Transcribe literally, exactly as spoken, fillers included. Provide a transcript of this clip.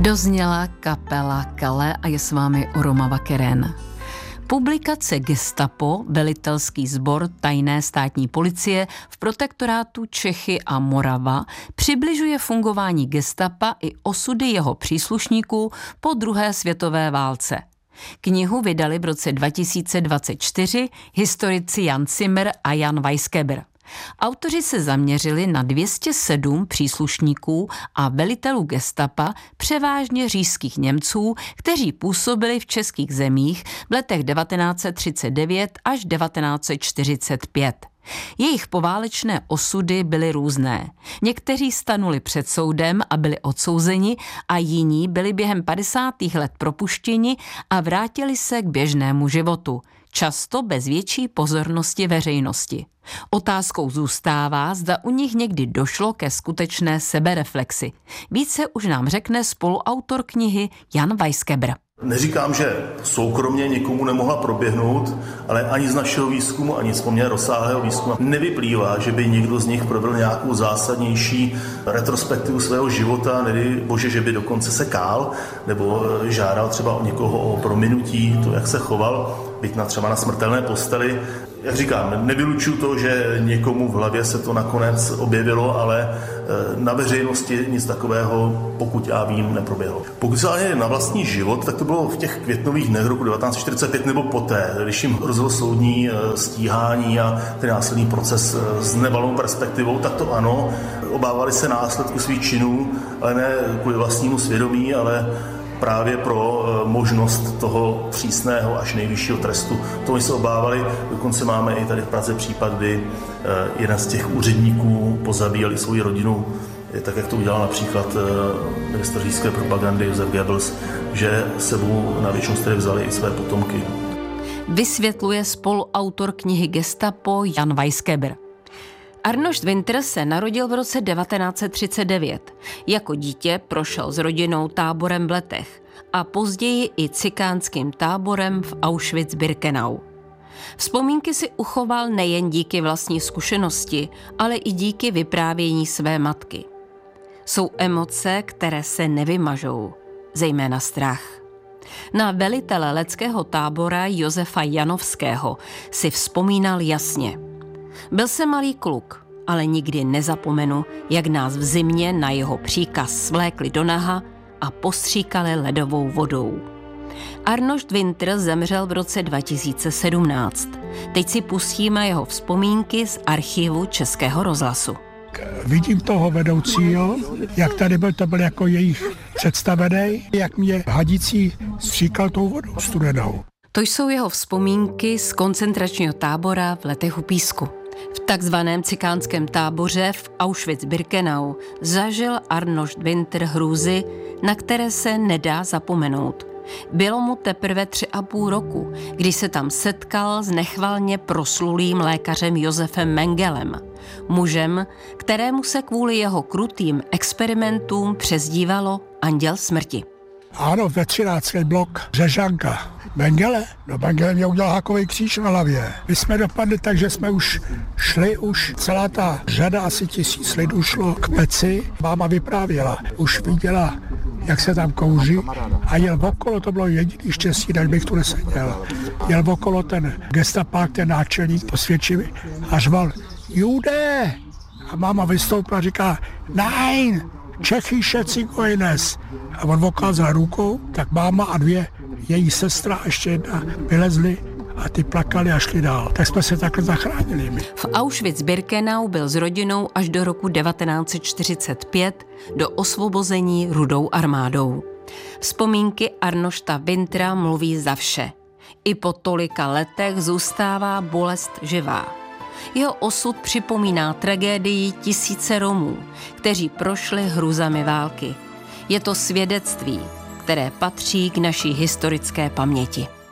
Dozněla kapela Kale a je s vámi Roma Vakeren. Publikace Gestapo, velitelský sbor tajné státní policie v protektorátu Čechy a Morava, přibližuje fungování gestapa i osudy jeho příslušníků po druhé světové válce. Knihu vydali v roce dva tisíce dvacet čtyři historici Jan Zimmer a Jan Weisgeber. Autoři se zaměřili na dvě stě sedm příslušníků a velitelů gestapa, převážně říšských Němců, kteří působili v českých zemích v letech devatenáct set třicet devět až devatenáct set čtyřicet pět. Jejich poválečné osudy byly různé. Někteří stanuli před soudem a byli odsouzeni a jiní byli během padesátých let propuštěni a vrátili se k běžnému životu, často bez větší pozornosti veřejnosti. Otázkou zůstává, zda u nich někdy došlo ke skutečné sebereflexi. Více už nám řekne spoluautor knihy Jan Weisgeber. Neříkám, že soukromně někomu nemohla proběhnout, ale ani z našeho výzkumu, ani z poměrně rozsáhlého výzkumu nevyplývá, že by někdo z nich provedl nějakou zásadnější retrospektivu svého života, nedej bože, že by dokonce se kál, nebo žádal třeba o někoho o prominutí, to, jak se choval, byť na třeba na smrtelné posteli. Jak říkám, nevylučuju to, že někomu v hlavě se to nakonec objevilo, ale na veřejnosti nic takového, pokud já vím, neproběhlo. Pokud se ale na vlastní život, tak to bylo v těch květnových dnech roku devatenáct set čtyřicet pět nebo poté, když jim hrozilo soudní stíhání a ten následný proces s nevalnou perspektivou, tak to ano, obávali se následku svých činů, ale ne kvůli vlastnímu svědomí, ale právě pro možnost toho přísného až nejvyššího trestu. To oni se obávali, dokonce máme i tady v Praze případ, kdy jeden z těch úředníků pozabíjel i svou rodinu, tak jak to udělal například ministr říšské propagandy Josef Goebbels, že sebou na věčnost tedy vzali i své potomky. Vysvětluje spoluautor knihy Gestapo Jan Weisgeber. Arnošt Winter se narodil v roce devatenáct set třicet devět. Jako dítě prošel s rodinou táborem v Letech a později i cikánským táborem v Auschwitz-Birkenau. Vzpomínky si uchoval nejen díky vlastní zkušenosti, ale i díky vyprávění své matky. Jsou emoce, které se nevymažou, zejména strach. Na velitele leteckého tábora Josefa Janovského si vzpomínal jasně. Byl jsem malý kluk, ale nikdy nezapomenu, jak nás v zimě na jeho příkaz svlékli do naha a postříkali ledovou vodou. Arnošt Winter zemřel v roce dva tisíce sedmnáct. Teď si pustíme jeho vzpomínky z archivu Českého rozhlasu. Vidím toho vedoucího, jak tady byl, to byl jako jejich představený, jak mě hadící stříkal tou vodou studenou. To jsou jeho vzpomínky z koncentračního tábora v Letech u Písku. V takzvaném cikánském táboře v Auschwitz-Birkenau zažil Arnošt Winter hrůzy, na které se nedá zapomenout. Bylo mu teprve tři a půl roku, když se tam setkal s nechvalně proslulým lékařem Josefem Mengelem, mužem, kterému se kvůli jeho krutým experimentům přezdívalo Anděl smrti. Ano, ve třináctý blok Řežanka. Mengele? No Mengele mě udělal hákový kříž na hlavě. My jsme dopadli tak, že jsme už šli, už celá ta řada, asi tisíc lidí šlo k peci. Máma vyprávěla, už viděla, jak se tam kouří a jel okolo, to bylo jediný štěstí, než bych tu neseděl. Jel okolo ten gestapák, ten náčelník posvědčivý a řval, Jude! A máma vystoupila a říká, nein, Čechische Zigeuners. A on ukázal rukou, tak máma a dvě její sestra a ještě jedna vylezli a ty plakali a šli dál. Tak jsme se takhle zachránili my. V Auschwitz-Birkenau byl s rodinou až do roku devatenáct set čtyřicet pět do osvobození Rudou armádou. Vzpomínky Arnošta Wintera mluví za vše. I po tolika letech zůstává bolest živá. Jeho osud připomíná tragédii tisíce Romů, kteří prošli hrůzami války. Je to svědectví, které patří k naší historické paměti.